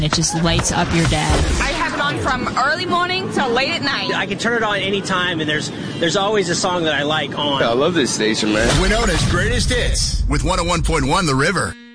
It just lights up your day. I have it on from early morning till late at night. I can turn it on anytime, and there's always a song that I like on. I love this station, man. Winona's Greatest Hits with 101.1 The River.